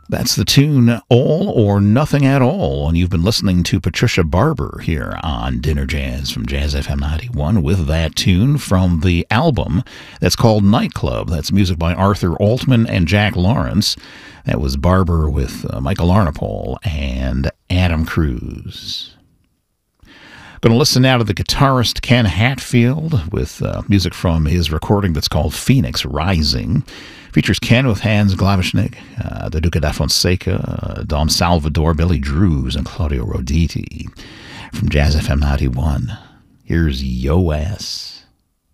That's the tune All or Nothing at All, and you've been listening to Patricia Barber here on Dinner Jazz from Jazz FM 91 with that tune from the album that's called Nightclub. That's music by Arthur Altman and Jack Lawrence. That was Barber with Michael Arnapol and Adam Cruz. Going to listen now to the guitarist Ken Hatfield with music from his recording that's called Phoenix Rising. Features Ken with Hans Glavishnik, the Duca da Fonseca, Dom Salvador, Billy Drews, and Claudio Roditi. From Jazz FM 91, here's Yo Ass.